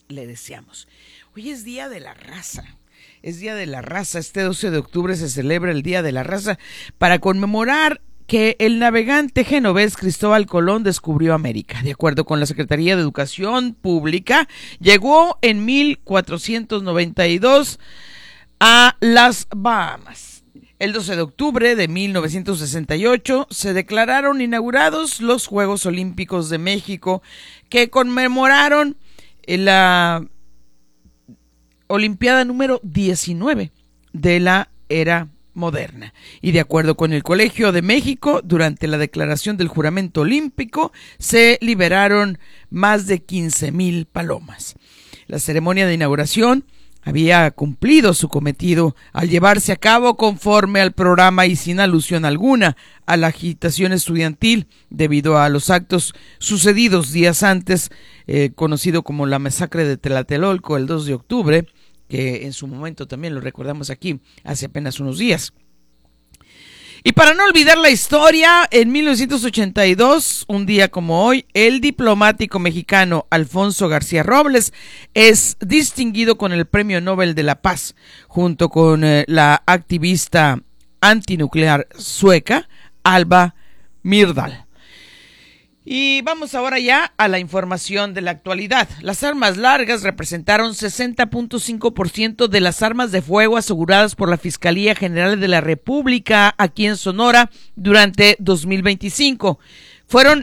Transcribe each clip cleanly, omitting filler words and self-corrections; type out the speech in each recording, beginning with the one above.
le deseamos. Hoy es Día de la Raza. Es Día de la Raza. Este 12 de octubre se celebra el Día de la Raza para conmemorar que el navegante genovés Cristóbal Colón descubrió América. De acuerdo con la Secretaría de Educación Pública, llegó en 1492 a las Bahamas. El 12 de octubre de 1968 se declararon inaugurados los Juegos Olímpicos de México, que conmemoraron la Olimpiada número 19 de la era moderna. Y de acuerdo con el Colegio de México, durante la declaración del juramento olímpico se liberaron más de 15,000 palomas. La ceremonia de inauguración había cumplido su cometido al llevarse a cabo conforme al programa y sin alusión alguna a la agitación estudiantil debido a los actos sucedidos días antes, conocido como la masacre de Tlatelolco el 2 de octubre, que en su momento también lo recordamos aquí hace apenas unos días. Y para no olvidar la historia, en 1982, un día como hoy, el diplomático mexicano Alfonso García Robles es distinguido con el Premio Nobel de la Paz, junto con la activista antinuclear sueca Alva Myrdal. Y vamos ahora ya a la información de la actualidad. Las armas largas representaron 60.5% de las armas de fuego aseguradas por la Fiscalía General de la República aquí en Sonora durante 2025. Fueron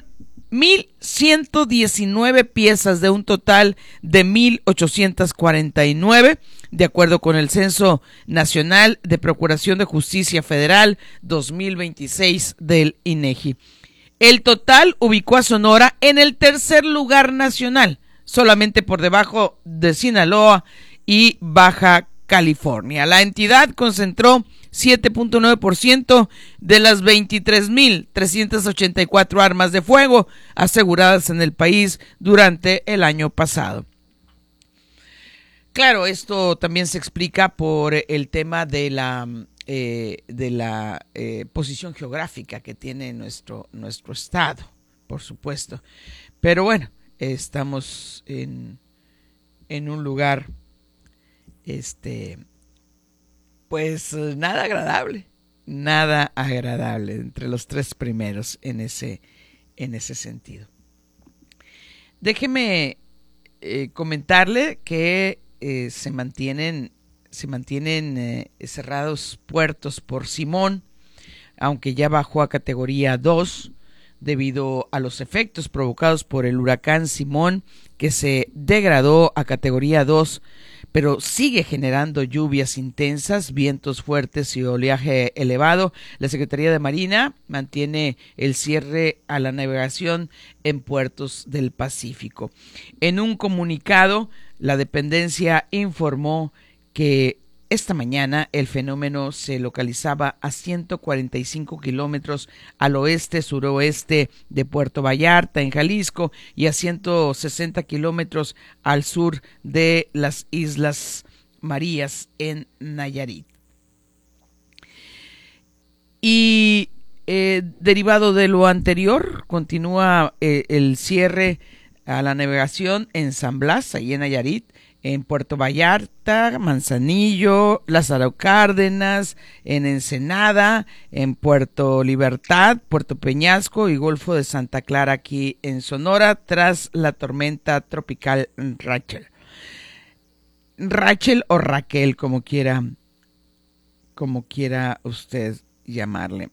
1,119 piezas de un total de 1,849, de acuerdo con el Censo Nacional de Procuración de Justicia Federal 2026 del INEGI. El total ubicó a Sonora en el tercer lugar nacional, solamente por debajo de Sinaloa y Baja California. La entidad concentró 7.9% de las 23,384 armas de fuego aseguradas en el país durante el año pasado. Claro, esto también se explica por el tema de la posición geográfica que tiene nuestro estado, por supuesto. Pero bueno, estamos en un lugar, pues nada agradable entre los tres primeros en ese sentido. Déjeme comentarle que se mantienen cerrados puertos por Simón, aunque ya bajó a categoría 2 debido a los efectos provocados por el huracán Simón, que se degradó a categoría 2, pero sigue generando lluvias intensas, vientos fuertes y oleaje elevado. La Secretaría de Marina mantiene el cierre a la navegación en puertos del Pacífico. En un comunicado, la dependencia informó que esta mañana el fenómeno se localizaba a 145 kilómetros al oeste-suroeste de Puerto Vallarta, en Jalisco, y a 160 kilómetros al sur de las Islas Marías, en Nayarit. Y derivado de lo anterior, continúa el cierre a la navegación en San Blas, ahí en Nayarit, en Puerto Vallarta, Manzanillo, Lázaro Cárdenas, en Ensenada, en Puerto Libertad, Puerto Peñasco y Golfo de Santa Clara, aquí en Sonora, tras la tormenta tropical Rachel. Rachel o Raquel, como quiera usted llamarle.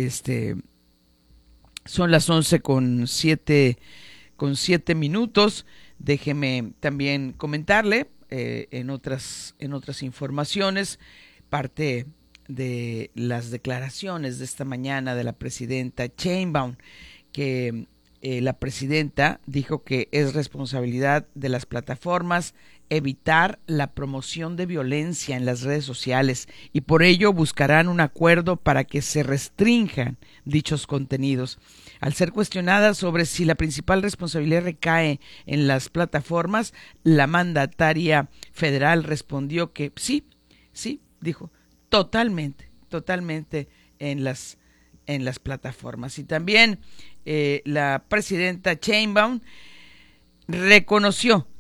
Son las 11:07 minutos. Déjeme también comentarle en otras informaciones, parte de las declaraciones de esta mañana de la presidenta Sheinbaum, que la presidenta dijo que es responsabilidad de las plataformas evitar la promoción de violencia en las redes sociales y por ello buscarán un acuerdo para que se restrinjan dichos contenidos. Al ser cuestionada sobre si la principal responsabilidad recae en las plataformas, la mandataria federal respondió que sí, dijo, totalmente en las plataformas. Y también la presidenta Sheinbaum reconoció